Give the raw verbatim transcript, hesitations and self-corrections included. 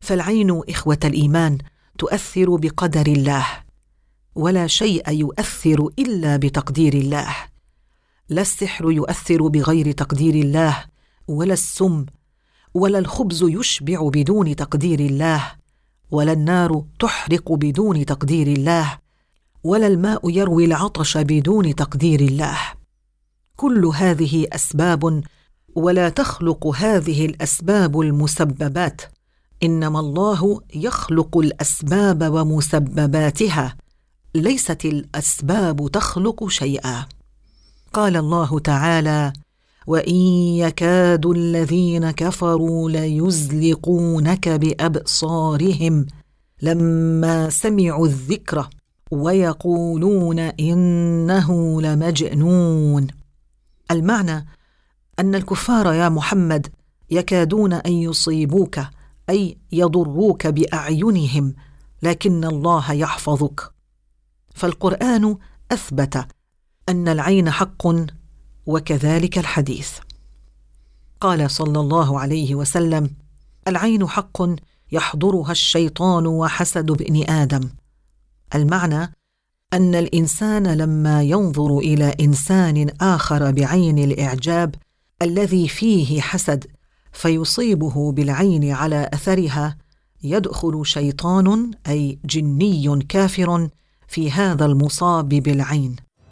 فالعين إخوة الإيمان تؤثر بقدر الله، ولا شيء يؤثر إلا بتقدير الله. لا السحر يؤثر بغير تقدير الله، ولا السم، ولا الخبز يشبع بدون تقدير الله، ولا النار تحرق بدون تقدير الله، ولا الماء يروي العطش بدون تقدير الله. كل هذه أسباب، ولا تخلق هذه الأسباب المسببات، إنما الله يخلق الأسباب ومسبباتها، ليست الأسباب تخلق شيئا. قال الله تعالى: وإن يكاد الذين كفروا ليزلقونك بأبصارهم لما سمعوا الذكر ويقولون إنه لمجنون. المعنى أن الكفار يا محمد يكادون أن يصيبوك، أي يضروك بأعينهم، لكن الله يحفظك. فالقرآن أثبت أن العين حق، وكذلك الحديث. قال صلى الله عليه وسلم: العين حق يحضرها الشيطان وحسد ابن آدم. المعنى أن الإنسان لما ينظر إلى إنسان آخر بعين الإعجاب الذي فيه حسد فيصيبه بالعين على أثرها، يدخل شيطان أي جني كافر في هذا المصاب بالعين.